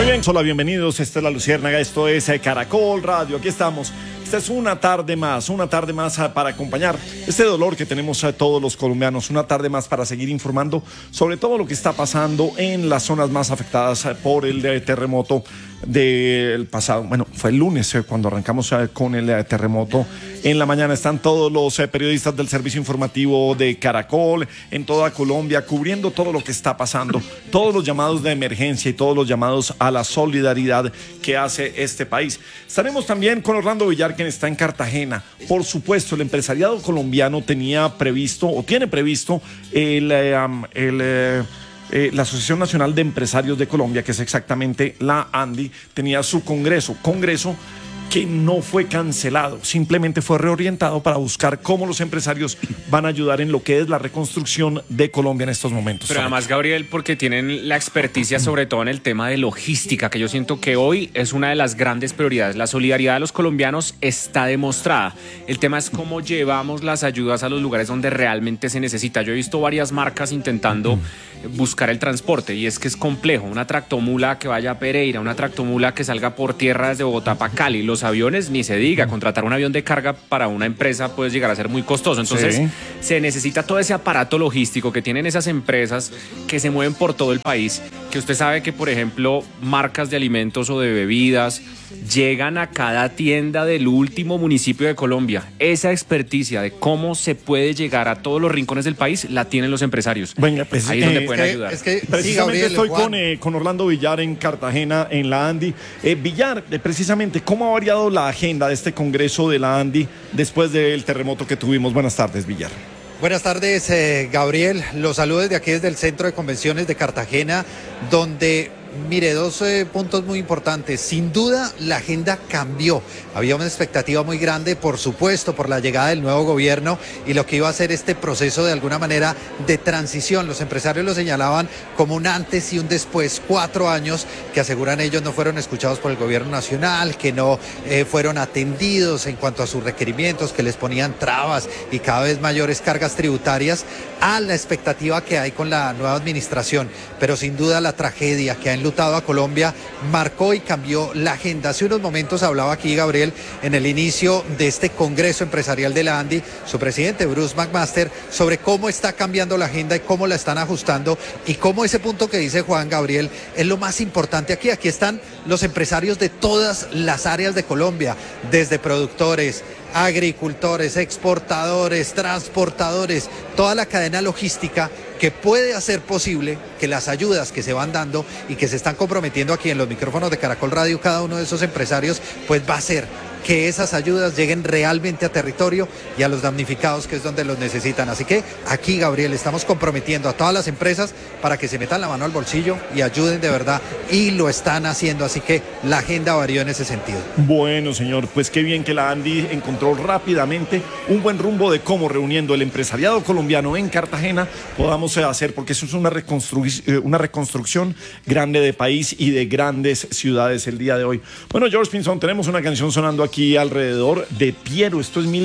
Muy bien, hola, bienvenidos. Esta es La Luciérnaga, esto es Caracol Radio. Aquí estamos. Esta es una tarde más para acompañar este dolor que tenemos a todos los colombianos. Una tarde más para seguir informando sobre todo lo que está pasando en las zonas más afectadas por el terremoto del pasado. Bueno, fue el lunes cuando arrancamos con el terremoto. En la mañana están todos los periodistas del servicio informativo de Caracol en toda Colombia cubriendo todo lo que está pasando, todos los llamados de emergencia y todos los llamados a la solidaridad que hace este país. Estaremos también con Orlando Villar, quien está en Cartagena. Por supuesto, el empresariado colombiano tiene previsto la Asociación Nacional de Empresarios de Colombia, que es exactamente la ANDI, tenía su congreso que no fue cancelado, simplemente fue reorientado para buscar cómo los empresarios van a ayudar en lo que es la reconstrucción de Colombia en estos momentos. Pero además, Gabriel, porque tienen la experticia sobre todo en el tema de logística, que yo siento que hoy es una de las grandes prioridades. La solidaridad de los colombianos está demostrada. El tema es cómo llevamos las ayudas a los lugares donde realmente se necesita. Yo he visto varias marcas intentando buscar el transporte y es que es complejo. Una tractomula que vaya a Pereira, una tractomula que salga por tierra desde Bogotá para Cali. Los aviones, ni se diga, contratar un avión de carga para una empresa puede llegar a ser muy costoso. Entonces, se necesita todo ese aparato logístico que tienen esas empresas que se mueven por todo el país, que usted sabe que, por ejemplo, marcas de alimentos o de bebidas llegan a cada tienda del último municipio de Colombia. Esa experticia de cómo se puede llegar a todos los rincones del país la tienen los empresarios. Venga, pues, ahí es donde pueden ayudar. Precisamente sí, Gabriel, estoy con Orlando Villar en Cartagena, en la ANDI. Villar, precisamente, ¿cómo ha variado la agenda de este congreso de la ANDI después del terremoto que tuvimos? Buenas tardes, Villar. Buenas tardes, Gabriel. Los saludo desde aquí, desde el Centro de Convenciones de Cartagena, donde, mire, dos puntos muy importantes. Sin duda, la agenda cambió. Había una expectativa muy grande, por supuesto, por la llegada del nuevo gobierno y lo que iba a ser este proceso de alguna manera de transición. Los empresarios lo señalaban como un antes y un después, 4 años que aseguran ellos no fueron escuchados por el gobierno nacional, que no fueron atendidos en cuanto a sus requerimientos, que les ponían trabas y cada vez mayores cargas tributarias a la expectativa que hay con la nueva administración. Pero sin duda la tragedia que ha enlutado a Colombia marcó y cambió la agenda. Hace unos momentos hablaba aquí, Gabriel, en el inicio de este congreso empresarial de la ANDI, su presidente Bruce McMaster, sobre cómo está cambiando la agenda y cómo la están ajustando y cómo ese punto que dice Juan Gabriel es lo más importante aquí. Aquí están los empresarios de todas las áreas de Colombia, desde productores, agricultores, exportadores, transportadores, toda la cadena logística que puede hacer posible que las ayudas que se van dando y que se están comprometiendo aquí en los micrófonos de Caracol Radio, cada uno de esos empresarios, pues va a hacer que esas ayudas lleguen realmente a territorio y a los damnificados, que es donde los necesitan. Así que aquí, Gabriel, estamos comprometiendo a todas las empresas para que se metan la mano al bolsillo y ayuden de verdad, y lo están haciendo. Así que la agenda varió en ese sentido. Bueno, señor, pues qué bien que la ANDI encontró rápidamente un buen rumbo de cómo, reuniendo el empresariado colombiano en Cartagena, podamos hacer, porque eso es una reconstrucción grande de país y de grandes ciudades el día de hoy. Bueno, George Pinzón, tenemos una canción sonando aquí alrededor de Piero. Esto es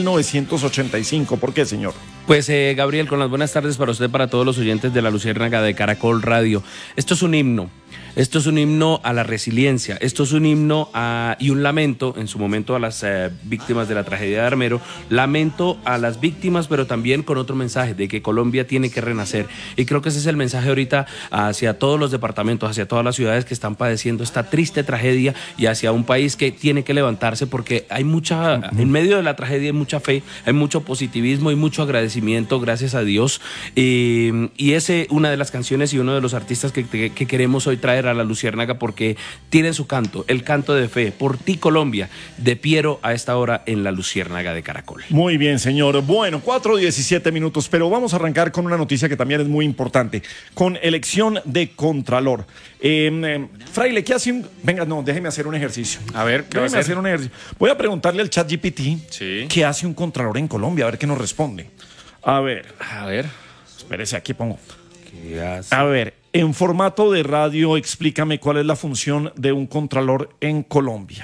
1985. ¿Por qué, señor? Pues, Gabriel, con las buenas tardes para usted, para todos los oyentes de La Luciérnaga de Caracol Radio. Esto es un himno. Esto es un himno a la resiliencia, esto es un himno y un lamento en su momento a las víctimas de la tragedia de Armero, lamento a las víctimas, pero también con otro mensaje de que Colombia tiene que renacer. Y creo que ese es el mensaje ahorita hacia todos los departamentos, hacia todas las ciudades que están padeciendo esta triste tragedia y hacia un país que tiene que levantarse, porque hay en medio de la tragedia hay mucha fe, hay mucho positivismo y mucho agradecimiento, gracias a Dios. Y ese una de las canciones y uno de los artistas que queremos hoy traer a La Luciérnaga, porque tiene su canto, el canto de fe, Por ti Colombia, de Piero, a esta hora en La Luciérnaga de Caracol. Muy bien, señor. Bueno, 4:17 minutos, pero vamos a arrancar con una noticia que también es muy importante, con elección de Contralor. Fraile, ¿qué hace un...? Venga, no, déjeme hacer un ejercicio. A ver, ¿qué va a hacer? Un ejercicio. Voy a preguntarle al ChatGPT qué hace un Contralor en Colombia, a ver qué nos responde. A ver. Espérese, aquí pongo. ¿Qué hace? A ver, en formato de radio, explícame cuál es la función de un contralor en Colombia.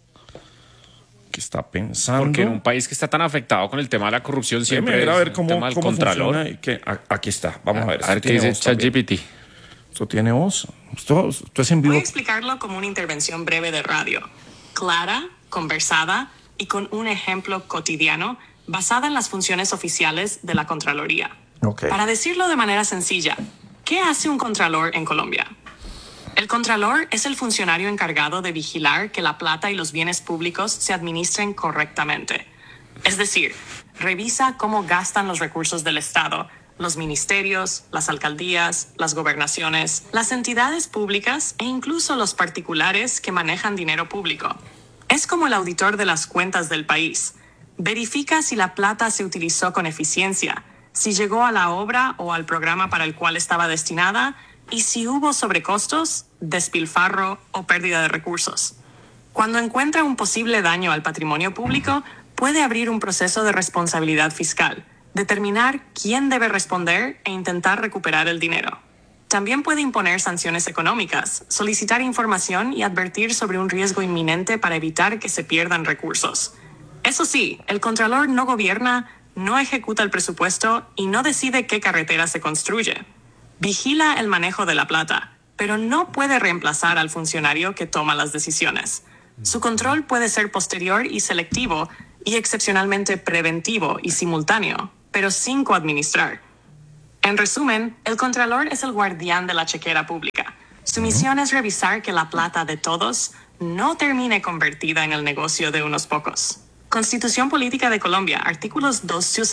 ¿Qué está pensando? Porque en un país que está tan afectado con el tema de la corrupción siempre a ver cómo funciona. Aquí está, vamos a ver. A ver qué dice ChatGPT. Esto tiene voz. Esto es en vivo. Voy a explicarlo como una intervención breve de radio, clara, conversada y con un ejemplo cotidiano basada en las funciones oficiales de la Contraloría. Okay. Para decirlo de manera sencilla, ¿qué hace un contralor en Colombia? El contralor es el funcionario encargado de vigilar que la plata y los bienes públicos se administren correctamente. Es decir, revisa cómo gastan los recursos del Estado, los ministerios, las alcaldías, las gobernaciones, las entidades públicas e incluso los particulares que manejan dinero público. Es como el auditor de las cuentas del país. Verifica si la plata se utilizó con eficiencia, si llegó a la obra o al programa para el cual estaba destinada y si hubo sobrecostos, despilfarro o pérdida de recursos. Cuando encuentra un posible daño al patrimonio público, puede abrir un proceso de responsabilidad fiscal, determinar quién debe responder e intentar recuperar el dinero. También puede imponer sanciones económicas, solicitar información y advertir sobre un riesgo inminente para evitar que se pierdan recursos. Eso sí, el contralor no gobierna, no ejecuta el presupuesto y no decide qué carretera se construye. Vigila el manejo de la plata, pero no puede reemplazar al funcionario que toma las decisiones. Su control puede ser posterior y selectivo y excepcionalmente preventivo y simultáneo, pero sin coadministrar. En resumen, el contralor es el guardián de la chequera pública. Su misión es revisar que la plata de todos no termine convertida en el negocio de unos pocos. Constitución Política de Colombia, artículos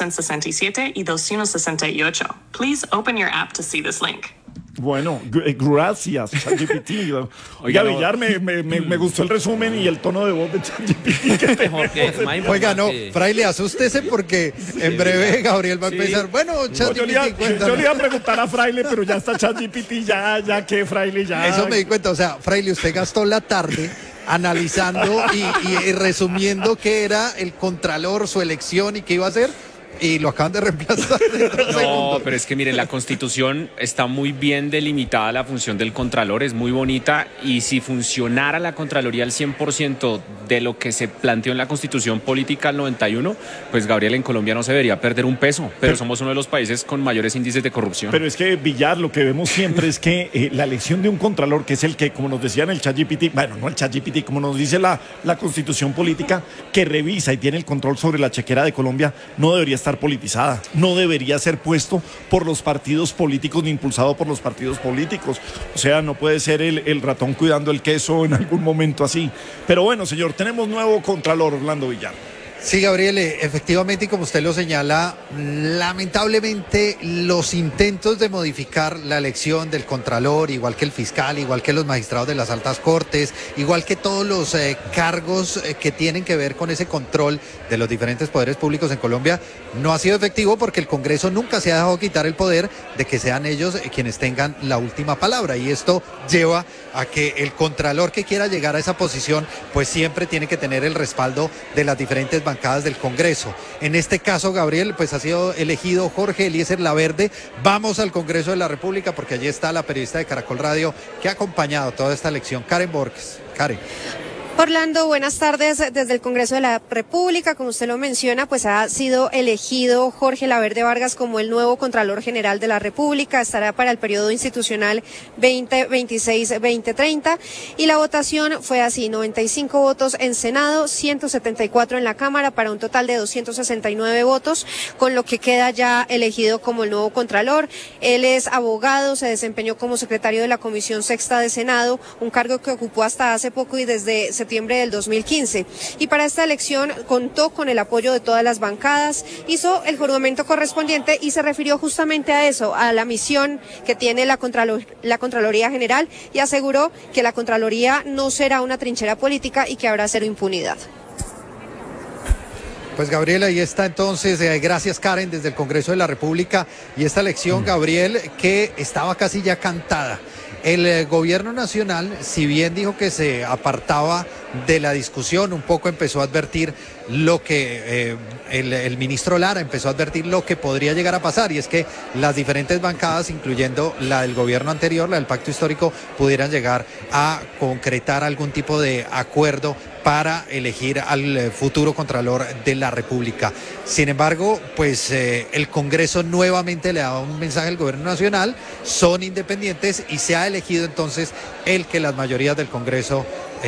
267 y 268. Please open your app to see this link. Bueno, gracias, ChatGPT. Oiga, Villar, me gustó el resumen y el tono de voz de ChatGPT. Oiga, no, Fraile, asústese porque en breve Gabriel va a empezar. Bueno, ChatGPT, yo le iba a preguntar a Fraile, pero ya está ChatGPT, ya que Fraile ya. Eso me di cuenta, o sea, Fraile, usted gastó la tarde analizando y resumiendo qué era el contralor, su elección y qué iba a hacer. Y lo acaban de reemplazar. No, pero es que miren, la Constitución está muy bien delimitada la función del Contralor, es muy bonita, y si funcionara la Contraloría al 100% de lo que se planteó en la Constitución Política del 91, pues Gabriel, en Colombia no se debería perder un peso, pero somos uno de los países con mayores índices de corrupción. Pero es que, Villar, lo que vemos siempre es que la elección de un Contralor, que es el que, como nos decía en el ChatGPT, bueno, no el ChatGPT, como nos dice la Constitución Política, que revisa y tiene el control sobre la chequera de Colombia, no debería estar politizada, no debería ser puesto por los partidos políticos ni impulsado por los partidos políticos. O sea, no puede ser el ratón cuidando el queso en algún momento así. Pero bueno, señor, tenemos nuevo Contralor, Orlando Villar. Sí, Gabriel, efectivamente, y como usted lo señala, lamentablemente los intentos de modificar la elección del Contralor, igual que el fiscal, igual que los magistrados de las altas cortes, igual que todos los cargos que tienen que ver con ese control de los diferentes poderes públicos en Colombia, no ha sido efectivo porque el Congreso nunca se ha dejado quitar el poder de que sean ellos quienes tengan la última palabra, y esto lleva a que el Contralor que quiera llegar a esa posición, pues siempre tiene que tener el respaldo de las diferentes bancadas del Congreso. En este caso, Gabriel, pues ha sido elegido Jorge Eliezer Laverde. Vamos al Congreso de la República porque allí está la periodista de Caracol Radio que ha acompañado toda esta elección, Karen Borges. Karen. Orlando, buenas tardes desde el Congreso de la República. Como usted lo menciona, pues ha sido elegido Jorge Laverde Vargas como el nuevo Contralor General de la República. Estará para el periodo institucional 2026-2030. Y la votación fue así: 95 votos en Senado, 174 en la Cámara, para un total de 269 votos, con lo que queda ya elegido como el nuevo Contralor. Él es abogado, se desempeñó como secretario de la Comisión Sexta de Senado, un cargo que ocupó hasta hace poco y desde septiembre del 2015. Y para esta elección contó con el apoyo de todas las bancadas, hizo el juramento correspondiente y se refirió justamente a eso, a la misión que tiene la Contraloría General, y aseguró que la Contraloría no será una trinchera política y que habrá cero impunidad. Pues Gabriel, ahí está entonces, gracias Karen, desde el Congreso de la República, y esta elección, Gabriel, que estaba casi ya cantada. El gobierno nacional, si bien dijo que se apartaba de la discusión, un poco empezó a advertir lo que el ministro Lara empezó a advertir lo que podría llegar a pasar, y es que las diferentes bancadas, incluyendo la del gobierno anterior, la del pacto histórico, pudieran llegar a concretar algún tipo de acuerdo para elegir al futuro Contralor de la República. Sin embargo, pues el Congreso nuevamente le da un mensaje al gobierno nacional, son independientes y se ha elegido entonces el que las mayorías del Congreso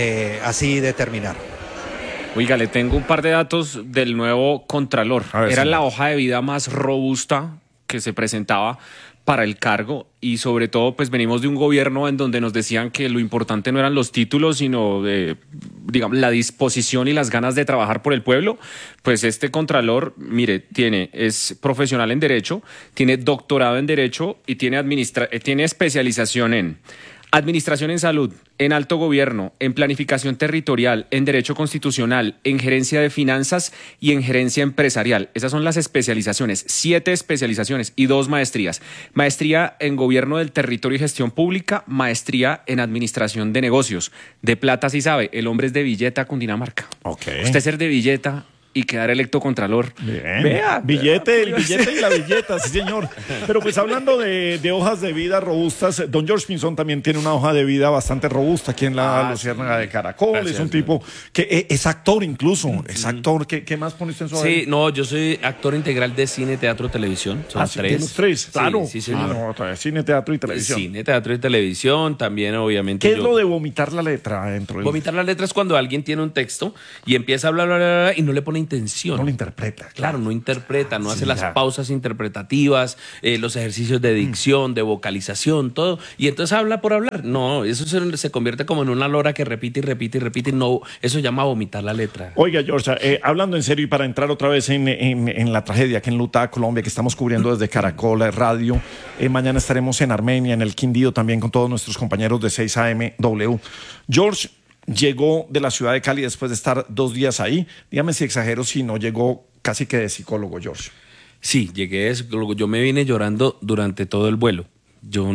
así determinaron. Oiga, le tengo un par de datos del nuevo Contralor. Era la hoja de vida más robusta que se presentaba para el cargo, y sobre todo pues venimos de un gobierno en donde nos decían que lo importante no eran los títulos, sino digamos, la disposición y las ganas de trabajar por el pueblo. Pues este Contralor, mire, es profesional en Derecho, tiene doctorado en Derecho y tiene especialización en Administración en Salud, en Alto Gobierno, en Planificación Territorial, en Derecho Constitucional, en Gerencia de Finanzas y en Gerencia Empresarial. Esas son las especializaciones, 7 especializaciones y 2 maestrías. Maestría en Gobierno del Territorio y Gestión Pública, maestría en Administración de Negocios. De plata sí sabe, el hombre es de Villeta, Cundinamarca. Okay. Usted ser de Villeta y quedar electo Contralor. Bien. Vea, el billete y la billeta, sí señor. Pero pues hablando de hojas de vida robustas, don George Pinzón también tiene una hoja de vida bastante robusta aquí en la Luciérnaga de Caracol. Gracias, es un tipo que es actor incluso, es actor. ¿Qué más pones en su hoja? Sí, no, yo soy actor integral de cine, teatro, televisión. Son 3. Los 3, claro. Sí, señor. Cine, teatro y televisión. Cine, teatro y televisión, también obviamente. ¿Qué es lo de vomitar la letra dentro de Vomitar la letra es cuando alguien tiene un texto y empieza a hablar y no le pone intención. No lo interpreta. Claro, no interpreta, no hace las pausas interpretativas, los ejercicios de dicción, de vocalización, todo. Y entonces habla por hablar. No, eso se convierte como en una lora que repite y repite y repite. No, eso se llama vomitar la letra. Oiga, George, hablando en serio y para entrar otra vez en la tragedia que enluta a Colombia, que estamos cubriendo desde Caracol Radio. Mañana estaremos en Armenia, en el Quindío, también con todos nuestros compañeros de 6 AM W. George llegó de la ciudad de Cali después de estar 2 días ahí. Dígame si exagero, si no llegó casi que de psicólogo, George. Sí, llegué de psicólogo. Yo me vine llorando durante todo el vuelo. Yo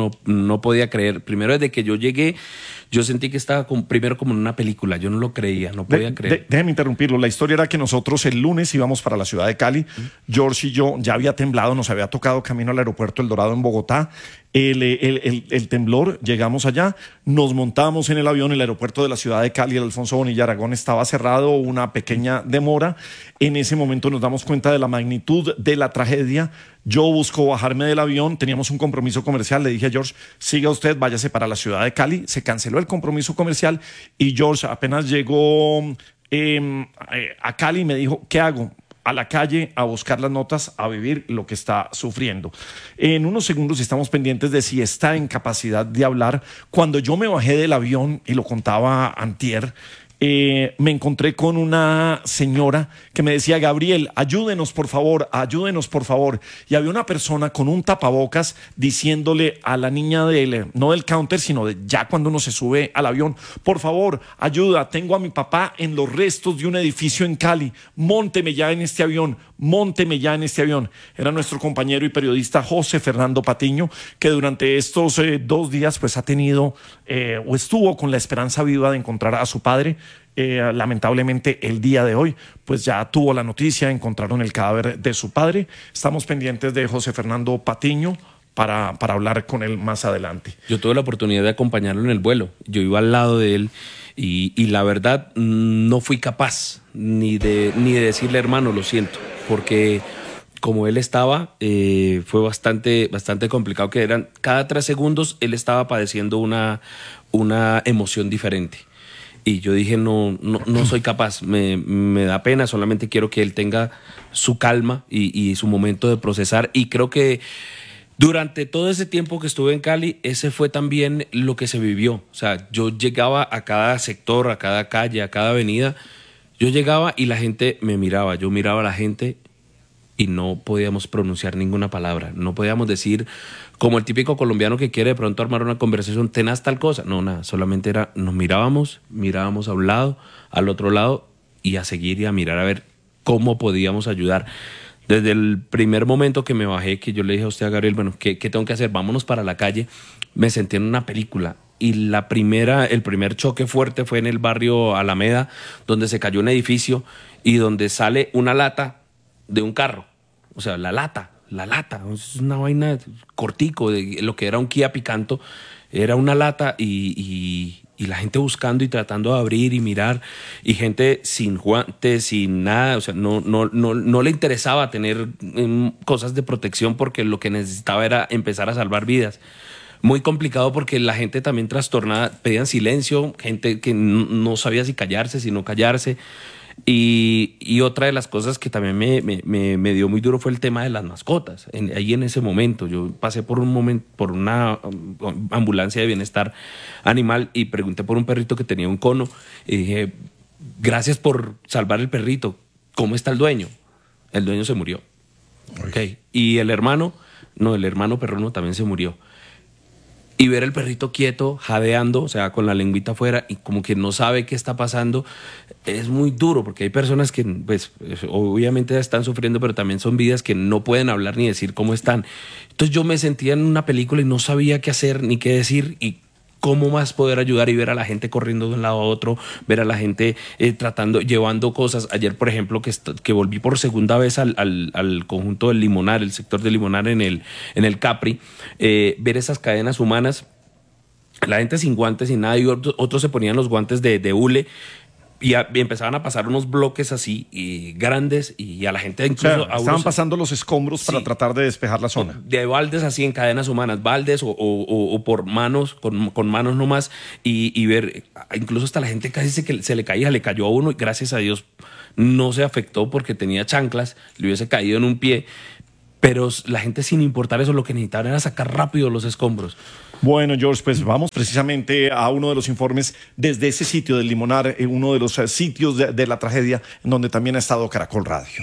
no podía creer. Primero, desde que yo llegué, yo sentí que estaba primero como en una película. Yo no lo creía, no podía creer. Déjeme interrumpirlo. La historia era que nosotros el lunes íbamos para la ciudad de Cali. George y yo, ya había temblado, nos había tocado camino al aeropuerto El Dorado en Bogotá. El temblor, llegamos allá, nos montamos en el avión, el aeropuerto de la ciudad de Cali, el Alfonso Bonilla Aragón, estaba cerrado, una pequeña demora. En ese momento nos damos cuenta de la magnitud de la tragedia. Yo busco bajarme del avión, teníamos un compromiso comercial, le dije a George, siga usted, váyase para la ciudad de Cali. Se canceló el compromiso comercial y George apenas llegó a Cali me dijo, ¿qué hago? A la calle, a buscar las notas, a vivir lo que está sufriendo. En unos segundos estamos pendientes de si está en capacidad de hablar. Cuando yo me bajé del avión, y lo contaba antier, me encontré con una señora que me decía, Gabriel, ayúdenos por favor. Y había una persona con un tapabocas diciéndole a la niña no del counter, sino de ya cuando uno se sube al avión, por favor, ayuda, tengo a mi papá en los restos de un edificio en Cali, mónteme ya en este avión. Era nuestro compañero y periodista José Fernando Patiño, que durante estos 2 días pues ha tenido o estuvo con la esperanza viva de encontrar a su padre. Lamentablemente el día de hoy pues ya tuvo la noticia, encontraron el cadáver de su padre. Estamos pendientes de José Fernando Patiño para hablar con él más adelante. Yo tuve la oportunidad de acompañarlo en el vuelo, yo iba al lado de él y la verdad no fui capaz ni de decirle, hermano, lo siento, porque como él estaba, fue bastante complicado, que eran cada 3 segundos él estaba padeciendo una emoción diferente. Y yo dije, no soy capaz, me da pena, solamente quiero que él tenga su calma y su momento de procesar. Y creo que durante todo ese tiempo que estuve en Cali, ese fue también lo que se vivió. O sea, yo llegaba a cada sector, a cada calle, a cada avenida, yo llegaba y la gente me miraba, yo miraba a la gente y no podíamos pronunciar ninguna palabra, no podíamos decir, como el típico colombiano que quiere de pronto armar una conversación, tenaz tal cosa. No, nada, solamente nos mirábamos a un lado, al otro lado y a seguir y a mirar a ver cómo podíamos ayudar. Desde el primer momento que me bajé, que yo le dije a usted, a Gabriel, bueno, ¿qué tengo que hacer? Vámonos para la calle. Me sentí en una película. y el primer choque fuerte fue en el barrio Alameda, donde se cayó un edificio y donde sale una lata de un carro. O sea, la lata, es una vaina cortico de lo que era un Kia Picanto, era una lata y la gente buscando y tratando de abrir y mirar, y gente sin guantes, sin nada, o sea, no le interesaba tener cosas de protección porque lo que necesitaba era empezar a salvar vidas. Muy complicado porque la gente también trastornada, pedían silencio, gente que no sabía si callarse, si no callarse. Y otra de las cosas que también me dio muy duro fue el tema de las mascotas. Ahí en ese momento, yo pasé por una ambulancia de bienestar animal y pregunté por un perrito que tenía un cono y dije, gracias por salvar el perrito, ¿cómo está el dueño? El dueño se murió. Okay. Y el hermano perruno también se murió. Y ver el perrito quieto, jadeando, o sea, con la lengüita afuera y como que no sabe qué está pasando, es muy duro porque hay personas que, pues, obviamente están sufriendo, pero también son vidas que no pueden hablar ni decir cómo están. Entonces yo me sentía en una película y no sabía qué hacer ni qué decir y cómo más poder ayudar y ver a la gente corriendo de un lado a otro, ver a la gente llevando cosas. Ayer, por ejemplo, que volví por segunda vez al conjunto del Limonar, el sector del Limonar en el Capri, ver esas cadenas humanas, la gente sin guantes, sin nada, y otros se ponían los guantes de hule, y empezaban a pasar unos bloques así grandes y a la gente incluso... Claro, estaban pasando los escombros para tratar de despejar la zona. De baldes así en cadenas humanas, baldes o por manos, con manos nomás, y ver, incluso hasta la gente casi se le caía, le cayó a uno y gracias a Dios no se afectó porque tenía chanclas, le hubiese caído en un pie, pero la gente sin importar eso lo que necesitaba era sacar rápido los escombros. Bueno, George, pues vamos precisamente a uno de los informes desde ese sitio del Limonar, uno de los sitios de la tragedia, en donde también ha estado Caracol Radio.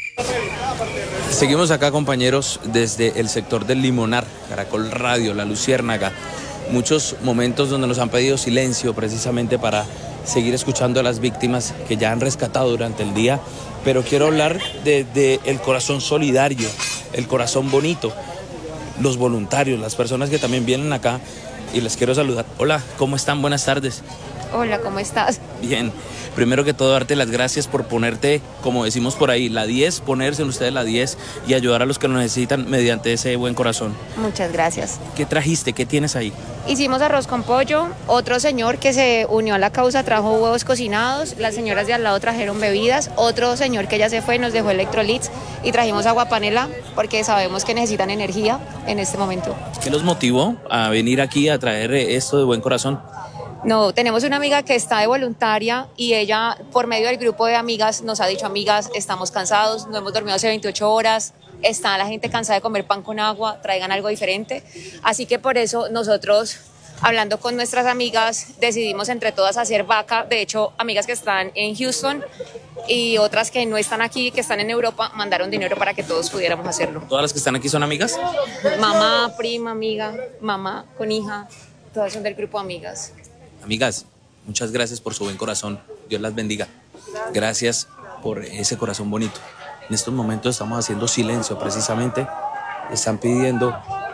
Seguimos acá, compañeros, desde el sector del Limonar, Caracol Radio, La Luciérnaga. Muchos momentos donde nos han pedido silencio precisamente para seguir escuchando a las víctimas que ya han rescatado durante el día, pero quiero hablar de el corazón solidario, el corazón bonito. Los voluntarios, las personas que también vienen acá y les quiero saludar. Hola, ¿cómo están? Buenas tardes. Hola, ¿cómo estás? Bien, primero que todo darte las gracias por ponerte, como decimos por ahí, la 10, ponerse en ustedes la 10 y ayudar a los que lo necesitan mediante ese buen corazón. Muchas gracias. ¿Qué trajiste? ¿Qué tienes ahí? Hicimos arroz con pollo, otro señor que se unió a la causa trajo huevos cocinados, las señoras de al lado trajeron bebidas, otro señor que ya se fue nos dejó electrolits y trajimos agua panela porque sabemos que necesitan energía en este momento. ¿Qué los motivó a venir aquí a traer esto de buen corazón? No, tenemos una amiga que está de voluntaria y ella por medio del grupo de amigas nos ha dicho, amigas, estamos cansados, no hemos dormido hace 28 horas, está la gente cansada de comer pan con agua, traigan algo diferente. Así que por eso nosotros, hablando con nuestras amigas, decidimos entre todas hacer vaca. De hecho, amigas que están en Houston y otras que no están aquí, que están en Europa, mandaron dinero para que todos pudiéramos hacerlo. ¿Todas las que están aquí son amigas? Mamá, prima, amiga, mamá con hija, todas son del grupo Amigas. Amigas, muchas gracias por su buen corazón. Dios las bendiga. Gracias por ese corazón bonito. En estos momentos estamos haciendo silencio precisamente. Están pidiendo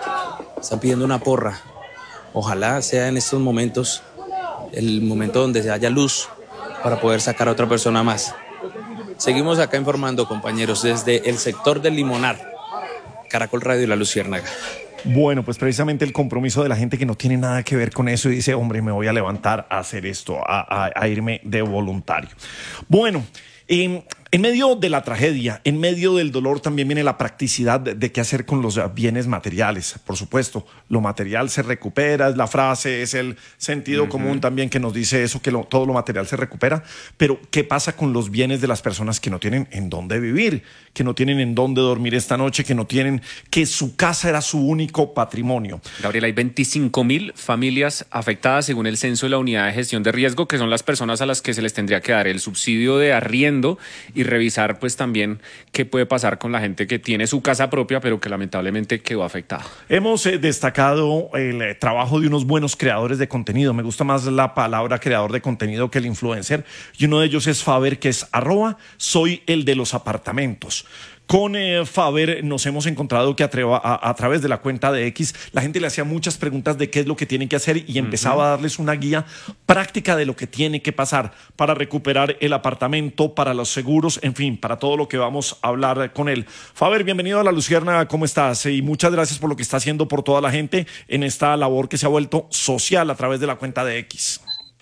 una porra. Ojalá sea en estos momentos el momento donde haya luz para poder sacar a otra persona más. Seguimos acá informando, compañeros, desde el sector del Limonar, Caracol Radio y La Luciérnaga. Bueno, pues precisamente el compromiso de la gente que no tiene nada que ver con eso y dice, hombre, me voy a levantar a hacer esto, a irme de voluntario. Bueno, en medio de la tragedia, en medio del dolor, también viene la practicidad de qué hacer con los bienes materiales. Por supuesto, lo material se recupera, es la frase, es el sentido común también que nos dice eso, que todo lo material se recupera. Pero, ¿qué pasa con los bienes de las personas que no tienen en dónde vivir, que no tienen en dónde dormir esta noche, que su casa era su único patrimonio? Gabriel, hay 25.000 familias afectadas según el censo de la Unidad de Gestión de Riesgo, que son las personas a las que se les tendría que dar el subsidio de arriendo y revisar pues también qué puede pasar con la gente que tiene su casa propia pero que lamentablemente quedó afectada. Hemos destacado el trabajo de unos buenos creadores de contenido. Me gusta más la palabra creador de contenido que el influencer, y uno de ellos es Faber, que es @soy el de los apartamentos. Con Faber nos hemos encontrado que a través de la cuenta de X la gente le hacía muchas preguntas de qué es lo que tienen que hacer y empezaba a darles una guía práctica de lo que tiene que pasar para recuperar el apartamento, para los seguros, en fin, para todo lo que vamos a hablar con él. Faber, bienvenido a La Luciérnaga, ¿cómo estás? Y muchas gracias por lo que está haciendo por toda la gente en esta labor que se ha vuelto social a través de la cuenta de X.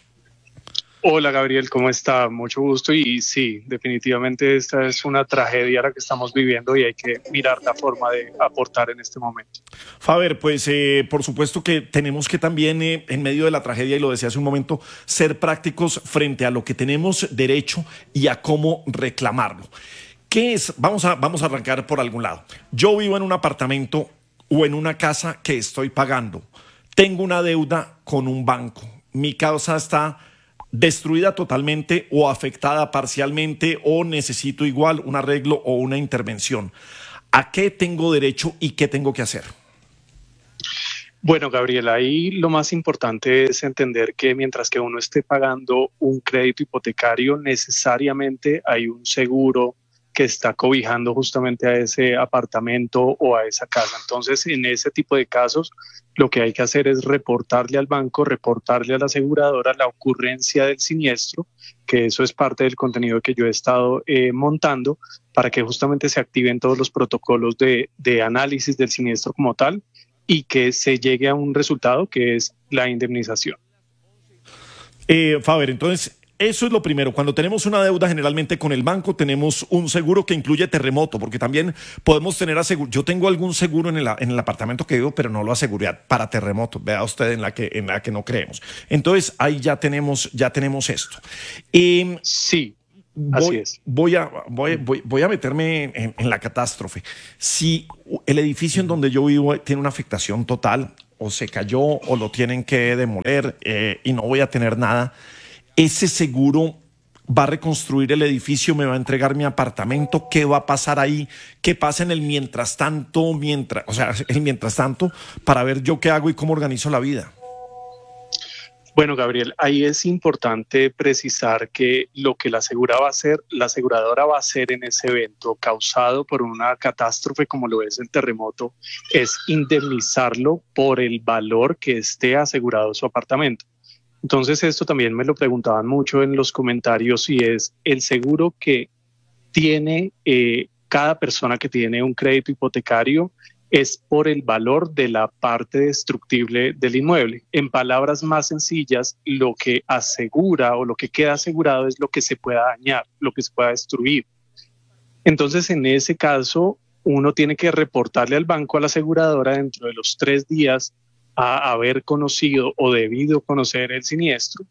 Hola Gabriel, ¿cómo está? Mucho gusto y sí, definitivamente esta es una tragedia la que estamos viviendo y hay que mirar la forma de aportar en este momento. Faber, pues por supuesto que tenemos que también en medio de la tragedia, y lo decía hace un momento, ser prácticos frente a lo que tenemos derecho y a cómo reclamarlo. ¿Qué es? Vamos a arrancar por algún lado. Yo vivo en un apartamento o en una casa que estoy pagando. Tengo una deuda con un banco. Mi casa está destruida totalmente o afectada parcialmente o necesito igual un arreglo o una intervención. ¿A qué tengo derecho y qué tengo que hacer? Bueno, Gabriel, ahí lo más importante es entender que mientras que uno esté pagando un crédito hipotecario, necesariamente hay un seguro que está cobijando justamente a ese apartamento o a esa casa. Entonces, en ese tipo de casos, lo que hay que hacer es reportarle al banco, reportarle a la aseguradora la ocurrencia del siniestro, que eso es parte del contenido que yo he estado montando para que justamente se activen todos los protocolos de análisis del siniestro como tal y que se llegue a un resultado que es la indemnización. Faber, entonces, eso es lo primero. Cuando tenemos una deuda generalmente con el banco, tenemos un seguro que incluye terremoto, porque también podemos tener yo tengo algún seguro en el apartamento que vivo, pero no lo aseguré para terremoto. Vea usted en la que no creemos. Entonces, ahí ya tenemos esto. Sí. Así es. Voy a meterme en la catástrofe. Si el edificio en donde yo vivo tiene una afectación total, o se cayó, o lo tienen que demoler y no voy a tener nada, ¿ese seguro va a reconstruir el edificio? ¿Me va a entregar mi apartamento? ¿Qué va a pasar ahí? ¿Qué pasa en el mientras tanto? El mientras tanto, para ver yo qué hago y cómo organizo la vida. Bueno, Gabriel, ahí es importante precisar que lo que la aseguradora va a hacer en ese evento causado por una catástrofe como lo es el terremoto, es indemnizarlo por el valor que esté asegurado su apartamento. Entonces, esto también me lo preguntaban mucho en los comentarios y es el seguro que tiene cada persona que tiene un crédito hipotecario es por el valor de la parte destructible del inmueble. En palabras más sencillas, lo que asegura o lo que queda asegurado es lo que se pueda dañar, lo que se pueda destruir. Entonces, en ese caso, uno tiene que reportarle al banco, a la aseguradora, dentro de los 3 días a haber conocido o debido conocer el siniestro.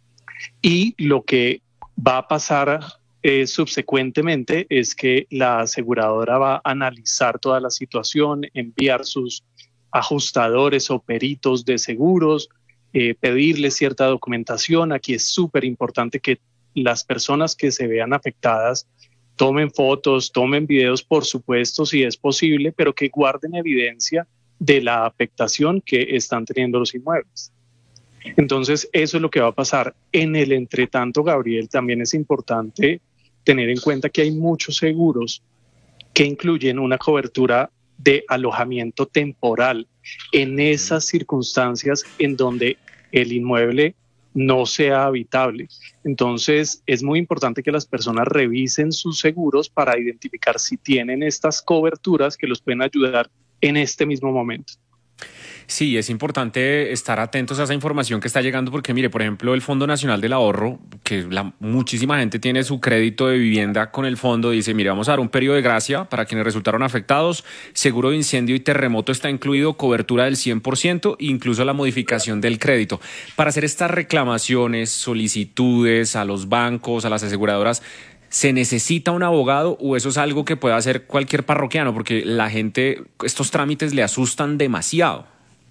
Y lo que va a pasar subsecuentemente es que la aseguradora va a analizar toda la situación, enviar sus ajustadores o peritos de seguros, pedirle cierta documentación. Aquí es súper importante que las personas que se vean afectadas tomen fotos, tomen videos, por supuesto, si es posible, pero que guarden evidencia de la afectación que están teniendo los inmuebles. Entonces, eso es lo que va a pasar. En el entretanto, Gabriel, también es importante tener en cuenta que hay muchos seguros que incluyen una cobertura de alojamiento temporal en esas circunstancias en donde el inmueble no sea habitable. Entonces, es muy importante que las personas revisen sus seguros para identificar si tienen estas coberturas que los pueden ayudar en este mismo momento. Sí, es importante estar atentos a esa información que está llegando porque, mire, por ejemplo, el Fondo Nacional del Ahorro, que muchísima gente tiene su crédito de vivienda con el fondo, dice, mire, vamos a dar un periodo de gracia para quienes resultaron afectados, seguro de incendio y terremoto está incluido, cobertura del 100%, incluso la modificación del crédito. Para hacer estas reclamaciones, solicitudes a los bancos, a las aseguradoras, ¿se necesita un abogado o eso es algo que puede hacer cualquier parroquiano? Porque la gente, estos trámites le asustan demasiado.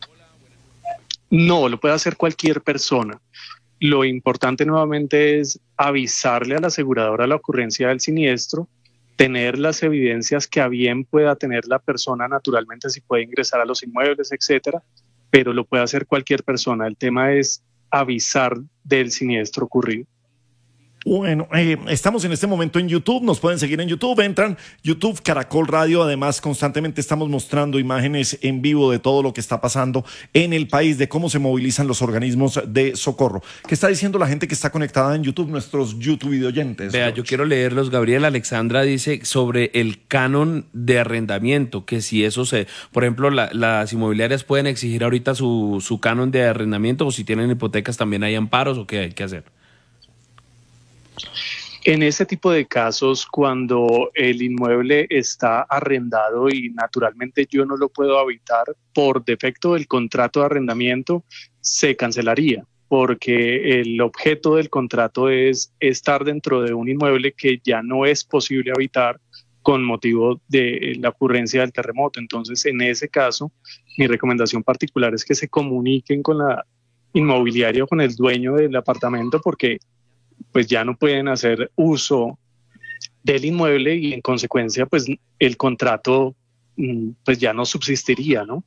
No, lo puede hacer cualquier persona. Lo importante nuevamente es avisarle a la aseguradora la ocurrencia del siniestro, tener las evidencias que a bien pueda tener la persona, naturalmente si puede ingresar a los inmuebles, etcétera, pero lo puede hacer cualquier persona. El tema es avisar del siniestro ocurrido. Bueno, estamos en este momento en YouTube, nos pueden seguir en YouTube, entran YouTube Caracol Radio, además constantemente estamos mostrando imágenes en vivo de todo lo que está pasando en el país, de cómo se movilizan los organismos de socorro. ¿Qué está diciendo la gente que está conectada en YouTube, nuestros YouTube videoyentes? Vea, yo quiero leerlos. Gabriel Alexandra dice sobre el canon de arrendamiento, que si eso por ejemplo, las inmobiliarias pueden exigir ahorita su canon de arrendamiento, o si tienen hipotecas también hay amparos, o qué hay que hacer. En ese tipo de casos, cuando el inmueble está arrendado y naturalmente yo no lo puedo habitar, por defecto del contrato de arrendamiento se cancelaría, porque el objeto del contrato es estar dentro de un inmueble que ya no es posible habitar con motivo de la ocurrencia del terremoto. Entonces, en ese caso, mi recomendación particular es que se comuniquen con la inmobiliaria o con el dueño del apartamento, porque pues ya no pueden hacer uso del inmueble y en consecuencia pues el contrato pues ya no subsistiría, ¿no?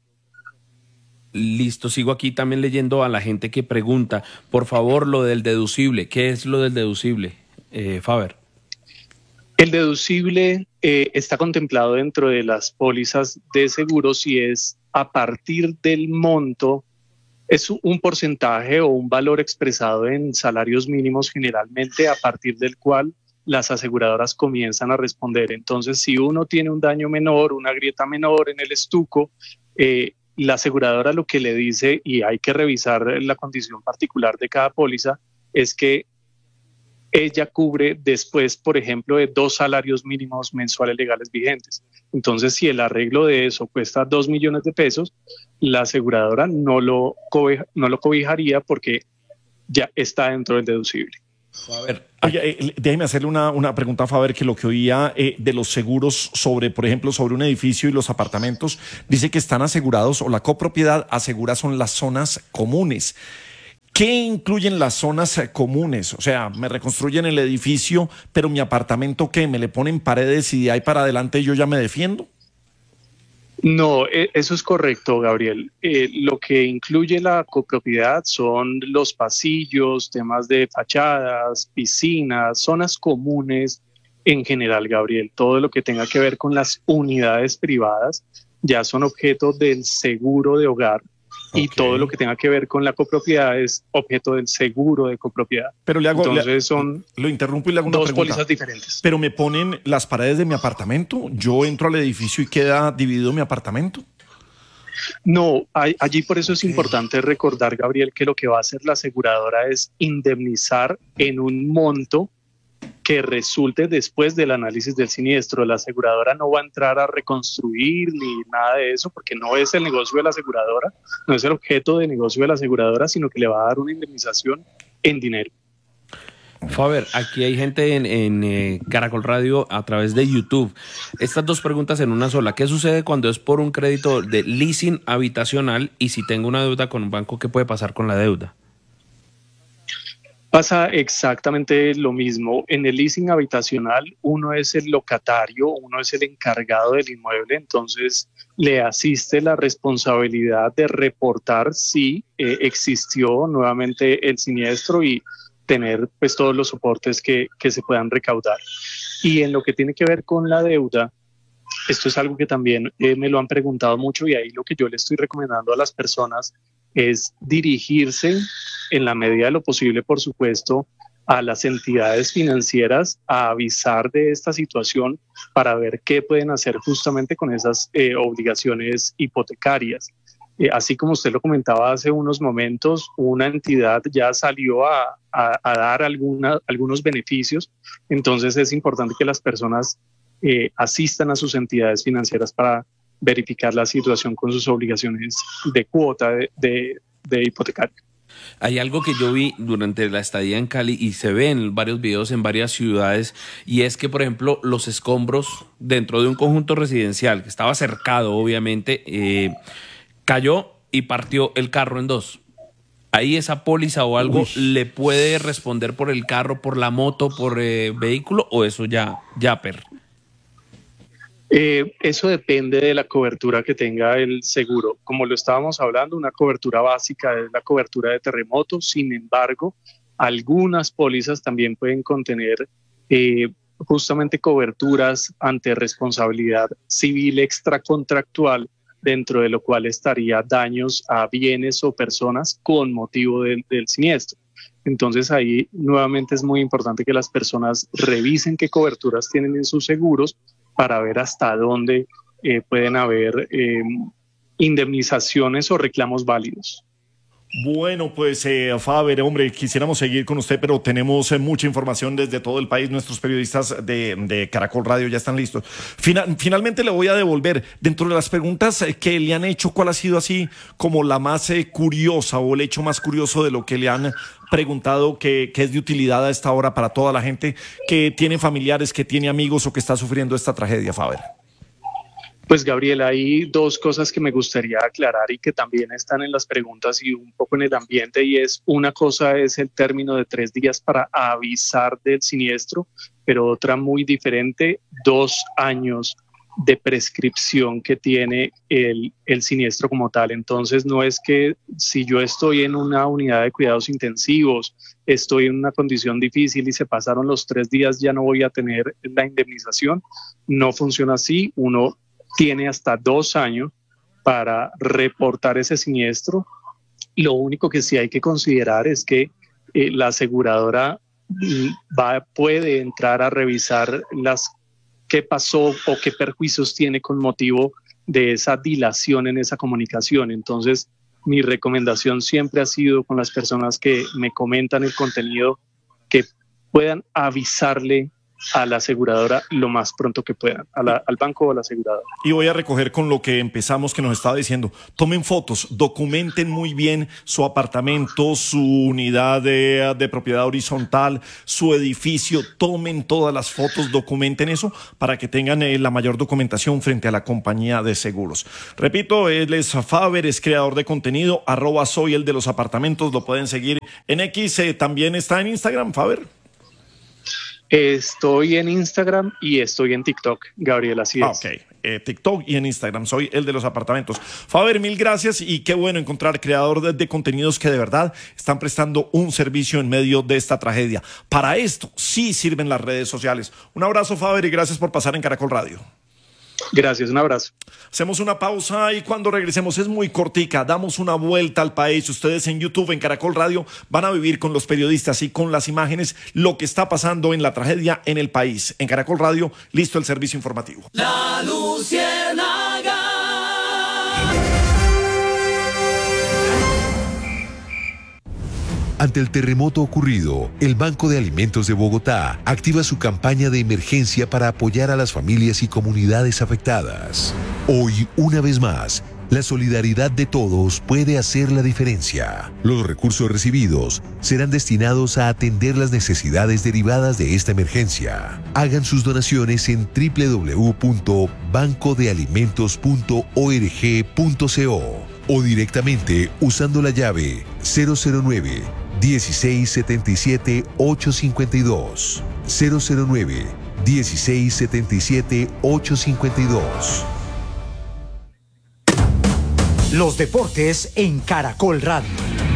Listo, sigo aquí también leyendo a la gente que pregunta, por favor, lo del deducible. ¿Qué es lo del deducible, Faber? El deducible está contemplado dentro de las pólizas de seguros y es a partir del monto. Es un porcentaje o un valor expresado en salarios mínimos generalmente, a partir del cual las aseguradoras comienzan a responder. Entonces, si uno tiene un daño menor, una grieta menor en el estuco, la aseguradora lo que le dice, y hay que revisar la condición particular de cada póliza, es que ella cubre después, por ejemplo, de 2 salarios mínimos mensuales legales vigentes. Entonces, si el arreglo de eso cuesta 2 millones de pesos, la aseguradora no lo cobijaría porque ya está dentro del deducible. Oye, déjeme hacerle una pregunta a Faber, que lo que oía de los seguros sobre, por ejemplo, sobre un edificio y los apartamentos, dice que están asegurados, o la copropiedad asegura son las zonas comunes. ¿Qué incluyen las zonas comunes? O sea, me reconstruyen el edificio, pero mi apartamento, ¿qué? ¿Me le ponen paredes y de ahí para adelante yo ya me defiendo? No, eso es correcto, Gabriel. Lo que incluye la copropiedad son los pasillos, temas de fachadas, piscinas, zonas comunes en general, Gabriel. Todo lo que tenga que ver con las unidades privadas ya son objeto del seguro de hogar. Y todo lo que tenga que ver con la copropiedad es objeto del seguro de copropiedad. Pero le hago, entonces lo interrumpo y le hago una dos pregunta. pólizas diferentes. Pero me ponen las paredes de mi apartamento. Yo entro al edificio y queda dividido mi apartamento. No, allí por eso es importante recordar, Gabriel, que lo que va a hacer la aseguradora es indemnizar en un monto que resulte después del análisis del siniestro. La aseguradora no va a entrar a reconstruir ni nada de eso, porque no es el negocio de la aseguradora, no es el objeto de negocio de la aseguradora, sino que le va a dar una indemnización en dinero. Faber, aquí hay gente en Caracol Radio a través de YouTube. Estas 2 preguntas en una sola. ¿Qué sucede cuando es por un crédito de leasing habitacional y si tengo una deuda con un banco, qué puede pasar con la deuda? Pasa exactamente lo mismo. En el leasing habitacional, uno es el locatario, uno es el encargado del inmueble, entonces le asiste la responsabilidad de reportar si existió nuevamente el siniestro y tener pues todos los soportes que se puedan recaudar. Y en lo que tiene que ver con la deuda, esto es algo que también me lo han preguntado mucho, y ahí lo que yo le estoy recomendando a las personas es dirigirse en la medida de lo posible, por supuesto, a las entidades financieras a avisar de esta situación para ver qué pueden hacer justamente con esas obligaciones hipotecarias. Así como usted lo comentaba hace unos momentos, una entidad ya salió a dar algunos beneficios, entonces es importante que las personas asistan a sus entidades financieras para verificar la situación con sus obligaciones de cuota de hipotecario. Hay algo que yo vi durante la estadía en Cali y se ve en varios videos en varias ciudades, y es que, por ejemplo, los escombros dentro de un conjunto residencial que estaba cercado, obviamente, cayó y partió el carro en 2. ¿Ahí esa póliza o algo le puede responder por el carro, por la moto, por vehículo, o eso ya per? Eso depende de la cobertura que tenga el seguro. Como lo estábamos hablando, una cobertura básica es la cobertura de terremoto. Sin embargo, Algunas pólizas también pueden contener justamente coberturas ante responsabilidad civil extracontractual, dentro de lo cual estaría daños a bienes o personas con motivo del siniestro. Entonces ahí nuevamente es muy importante que las personas revisen qué coberturas tienen en sus seguros para ver hasta dónde pueden haber indemnizaciones o reclamos válidos. Bueno, pues Faber, hombre, quisiéramos seguir con usted, pero tenemos mucha información desde todo el país. Nuestros periodistas de Caracol Radio ya están listos. Finalmente le voy a devolver, dentro de las preguntas que le han hecho, ¿cuál ha sido así como la más curiosa o el hecho más curioso de lo que le han preguntado que es de utilidad a esta hora para toda la gente que tiene familiares, que tiene amigos o que está sufriendo esta tragedia, Faber? Pues Gabriel, hay dos cosas que me gustaría aclarar y que también están en las preguntas y un poco en el ambiente, y es, una cosa es el término de 3 días para avisar del siniestro, pero otra muy diferente, 2 años de prescripción que tiene el siniestro como tal. Entonces no es que si yo estoy en una unidad de cuidados intensivos, estoy en una condición difícil y se pasaron los 3 días, ya no voy a tener la indemnización. No funciona así. Uno tiene hasta 2 años para reportar ese siniestro. Lo único que sí hay que considerar es que la aseguradora puede entrar a revisar qué pasó o qué perjuicios tiene con motivo de esa dilación en esa comunicación. Entonces, mi recomendación siempre ha sido con las personas que me comentan el contenido que puedan avisarle a la aseguradora lo más pronto que puedan, al banco o a la aseguradora. Y voy a recoger con lo que empezamos, que nos estaba diciendo. Tomen fotos, documenten muy bien su apartamento, su unidad de propiedad horizontal, su edificio. Tomen todas las fotos, documenten eso para que tengan la mayor documentación frente a la compañía de seguros. Repito, él es Faber, es creador de contenido, @soy el de los apartamentos. Lo pueden seguir en X, también está en Instagram, Faber. Estoy en Instagram y estoy en TikTok, Gabriel, así es. Ok, TikTok y en Instagram, soy el de los apartamentos. Faber, mil gracias y qué bueno encontrar creador de contenidos que de verdad están prestando un servicio en medio de esta tragedia. Para esto sí sirven las redes sociales. Un abrazo, Faber, y gracias por pasar en Caracol Radio. Gracias, un abrazo. Hacemos una pausa y cuando regresemos, es muy cortica, damos una vuelta al país. Ustedes en YouTube, en Caracol Radio, van a vivir con los periodistas y con las imágenes lo que está pasando en la tragedia en el país. En Caracol Radio, listo el servicio informativo. La Luciérnaga. Ante el terremoto ocurrido, el Banco de Alimentos de Bogotá activa su campaña de emergencia para apoyar a las familias y comunidades afectadas. Hoy, una vez más, la solidaridad de todos puede hacer la diferencia. Los recursos recibidos serán destinados a atender las necesidades derivadas de esta emergencia. Hagan sus donaciones en www.bancodealimentos.org.co o directamente usando la llave 009 1677 852 009 1677 852. Los deportes en Caracol Radio.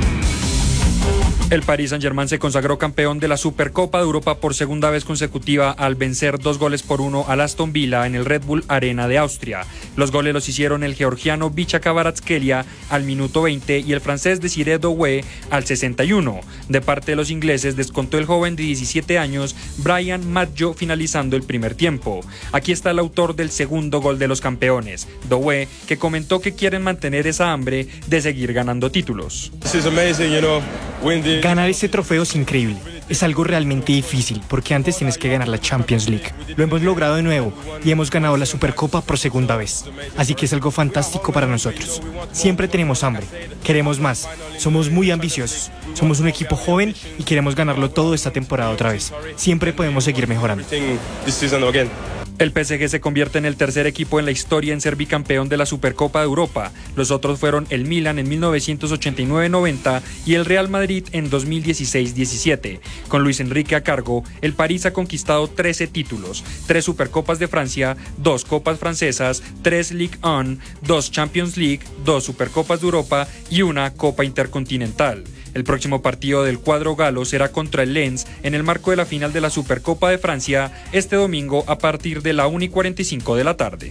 El Paris Saint-Germain se consagró campeón de la Supercopa de Europa por segunda vez consecutiva al vencer 2-1 al Aston Villa en el Red Bull Arena de Austria. Los goles los hicieron el georgiano Vicha Kvaratskhelia al minuto 20 y el francés Désiré Doué al 61. De parte de los ingleses descontó el joven de 17 años Brian Maggio finalizando el primer tiempo. Aquí está el autor del segundo gol de los campeones, Doué, que comentó que quieren mantener esa hambre de seguir ganando títulos. Ganar este trofeo es increíble, es algo realmente difícil porque antes tienes que ganar la Champions League. Lo hemos logrado de nuevo y hemos ganado la Supercopa por segunda vez, así que es algo fantástico para nosotros. Siempre tenemos hambre, queremos más, somos muy ambiciosos, somos un equipo joven y queremos ganarlo todo esta temporada otra vez. Siempre podemos seguir mejorando. El PSG se convierte en el tercer equipo en la historia en ser bicampeón de la Supercopa de Europa. Los otros fueron el Milan en 1989-90 y el Real Madrid en 2016-17. Con Luis Enrique a cargo, el París ha conquistado 13 títulos, 3 Supercopas de Francia, 2 Copas francesas, 3 Ligue 1, 2 Champions League, 2 Supercopas de Europa y una Copa Intercontinental. El próximo partido del cuadro galo será contra el Lens en el marco de la final de la Supercopa de Francia este domingo a partir de la 1:45 de la tarde.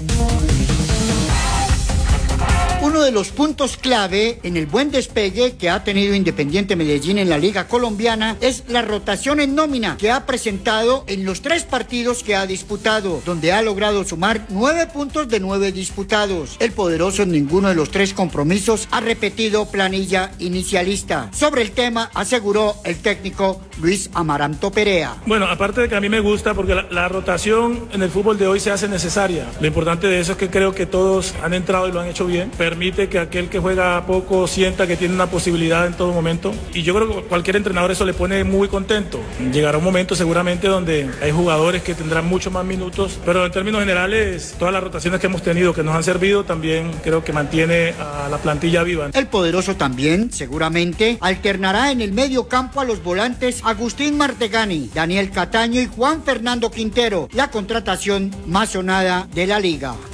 Uno de los puntos clave en el buen despegue que ha tenido Independiente Medellín en la Liga Colombiana es la rotación en nómina que ha presentado en los 3 partidos que ha disputado, donde ha logrado sumar 9 puntos de 9 disputados. El poderoso en ninguno de los 3 compromisos ha repetido planilla inicialista. Sobre el tema aseguró el técnico Luis Amaranto Perea. Bueno, aparte de que a mí me gusta porque la rotación en el fútbol de hoy se hace necesaria. Lo importante de eso es que creo que todos han entrado y lo han hecho bien. Permite que aquel que juega poco sienta que tiene una posibilidad en todo momento. Y yo creo que cualquier entrenador eso le pone muy contento. Llegará un momento seguramente donde hay jugadores que tendrán mucho más minutos, pero en términos generales, todas las rotaciones que hemos tenido, que nos han servido, también creo que mantiene a la plantilla viva. El poderoso también, seguramente, alternará en el medio campo a los volantes Agustín Martegani, Daniel Cataño y Juan Fernando Quintero, la contratación más sonada de la liga.